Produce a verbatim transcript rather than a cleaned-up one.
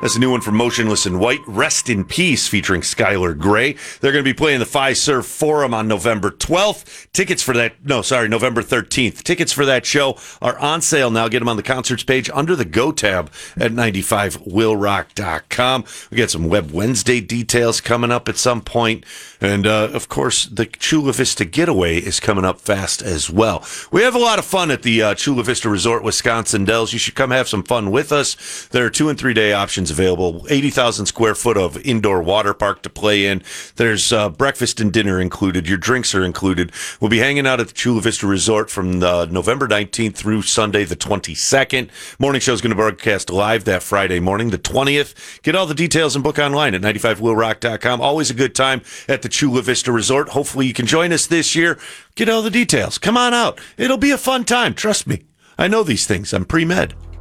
That's a new one from Motionless in White, Rest in Peace, featuring Skylar Grey. They're going to be playing the Fiserv Forum on November twelfth. Tickets for that, no, sorry, November thirteenth. Tickets for that show are on sale now. Get them on the concerts page under the Go tab at ninety-five will rock dot com. We got some Web Wednesday details coming up at some point. And, uh, of course, the Chula Vista Getaway is coming up fast as well. We have a lot of fun at the uh, Chula Vista Resort, Wisconsin Dells. You should come have some fun with us. There are two and three day options available. eighty thousand square foot of indoor water park to play in. There's uh, breakfast and dinner included. Your drinks are included. We'll be hanging out at the Chula Vista Resort from uh, November nineteenth through Sunday the twenty-second. Morning show is going to broadcast live that Friday morning, the twentieth. Get all the details and book online at ninety-five will rock dot com. Always a good time at the Chula Vista Resort. Hopefully you can join us this year. Get all the details. Come on out. It'll be a fun time. Trust me. I know these things. I'm pre-med.